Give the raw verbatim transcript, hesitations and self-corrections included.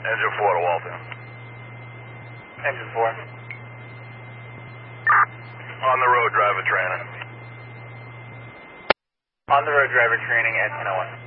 Engine four to Walton. Engine four. On the road driver training. On the road driver training at ten oh one.